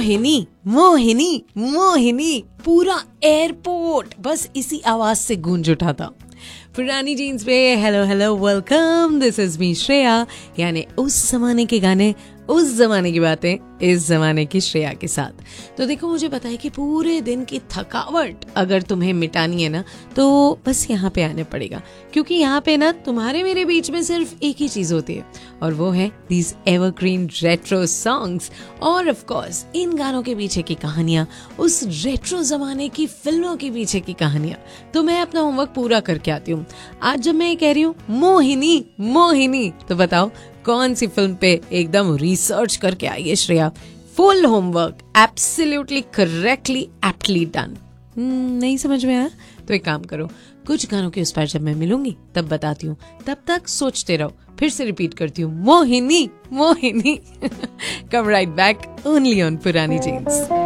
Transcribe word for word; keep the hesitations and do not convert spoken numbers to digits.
मोहिनी मोहिनी मोहिनी, पूरा एयरपोर्ट बस इसी आवाज से गूंज उठा था। पुरानी जीन्स पे hello hello welcome, this is me Shreya, यानी उस जमाने के गाने उस जमाने की बातें इस जमाने की श्रेया के साथ। तो देखो, मुझे पता है कि पूरे दिन की थकावट अगर तुम्हें मिटानी है ना, तो बस यहाँ पे आने पड़ेगा, क्योंकि यहाँ पे ना तुम्हारे मेरे बीच में सिर्फ एक ही चीज होती है, और वो है दीज एवरग्रीन रेट्रो सॉन्ग्स। और ऑफ कोर्स इन गानों के पीछे की कहानियां, उस रेट्रो जमाने की फिल्मों के पीछे की कहानियां। तो मैं अपना होमवर्क पूरा करके आती हूँ। आज जब मैं ये कह रही हूँ मोहिनी मोहिनी, तो बताओ कौन सी फिल्म पे एकदम रिसर्च करके आई है Shreya? Full homework, absolutely correctly aptly done. नहीं समझ में आया तो एक काम करो, कुछ गानों के उस पर जब मैं मिलूंगी तब बताती हूँ, तब तक सोचते रहो। फिर से रिपीट करती हूँ, मोहिनी मोहिनी। कम राइट बैक ओनली ऑन पुरानी जीन्स।